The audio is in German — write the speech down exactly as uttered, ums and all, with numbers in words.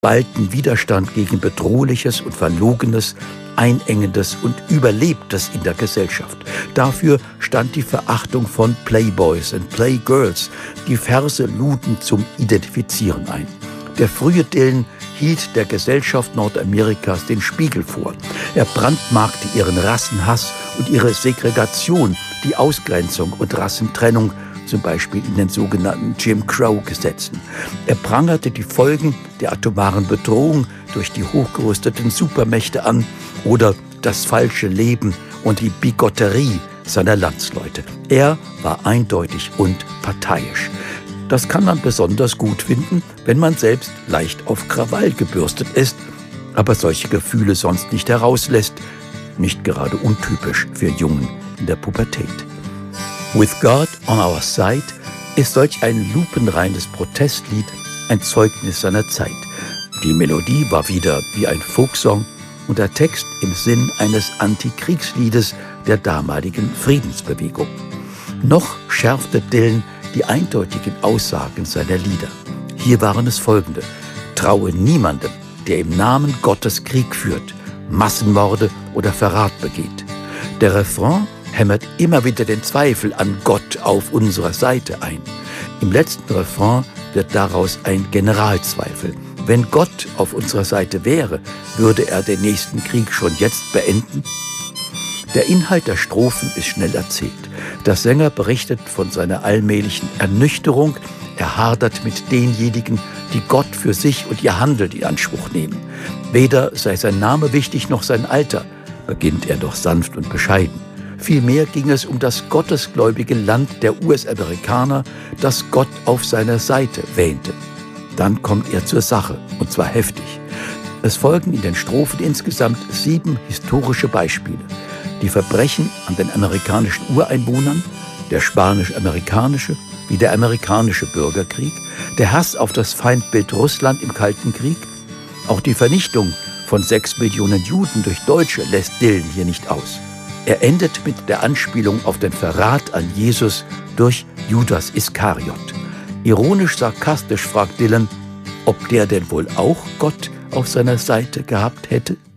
ballten Widerstand gegen Bedrohliches und Verlogenes, Einengendes und Überlebtes in der Gesellschaft. Dafür stand die Verachtung von Playboys und Playgirls. Die Verse luden zum Identifizieren ein. Der frühe Dylan hielt der Gesellschaft Nordamerikas den Spiegel vor. Er brandmarkte ihren Rassenhass und ihre Segregation, die Ausgrenzung und Rassentrennung, zum Beispiel in den sogenannten Jim Crow-Gesetzen. Er prangerte die Folgen der atomaren Bedrohung durch die hochgerüsteten Supermächte an oder das falsche Leben und die Bigotterie seiner Landsleute. Er war eindeutig und parteiisch. Das kann man besonders gut finden, wenn man selbst leicht auf Krawall gebürstet ist, aber solche Gefühle sonst nicht herauslässt. Nicht gerade untypisch für Jungen in der Pubertät. With God on Our Side ist solch ein lupenreines Protestlied ein Zeugnis seiner Zeit. Die Melodie war wieder wie ein Folksong und der Text im Sinn eines Antikriegsliedes der damaligen Friedensbewegung. Noch schärfte Dylan die eindeutigen Aussagen seiner Lieder. Hier waren es folgende: Traue niemandem, der im Namen Gottes Krieg führt, Massenmorde oder Verrat begeht. Der Refrain hämmert immer wieder den Zweifel an Gott auf unserer Seite ein. Im letzten Refrain wird daraus ein Generalzweifel. Wenn Gott auf unserer Seite wäre, würde er den nächsten Krieg schon jetzt beenden? Der Inhalt der Strophen ist schnell erzählt. Der Sänger berichtet von seiner allmählichen Ernüchterung. Er hadert mit denjenigen, die Gott für sich und ihr Handeln in Anspruch nehmen. Weder sei sein Name wichtig noch sein Alter, beginnt er doch sanft und bescheiden. Vielmehr ging es um das gottesgläubige Land der U S-Amerikaner, das Gott auf seiner Seite wähnte. Dann kommt er zur Sache, und zwar heftig. Es folgen in den Strophen insgesamt sieben historische Beispiele. Die Verbrechen an den amerikanischen Ureinwohnern, der spanisch-amerikanische wie der amerikanische Bürgerkrieg, der Hass auf das Feindbild Russland im Kalten Krieg, auch die Vernichtung von sechs Millionen Juden durch Deutsche lässt Dylan hier nicht aus. Er endet mit der Anspielung auf den Verrat an Jesus durch Judas Iskariot. Ironisch-sarkastisch fragt Dylan, ob der denn wohl auch Gott auf seiner Seite gehabt hätte?